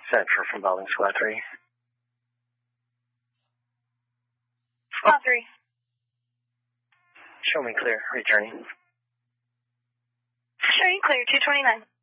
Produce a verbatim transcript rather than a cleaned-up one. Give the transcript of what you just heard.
Set for from Bowling Squad three. Squad three. Show me clear. Returning. Showing clear, two twenty-nine.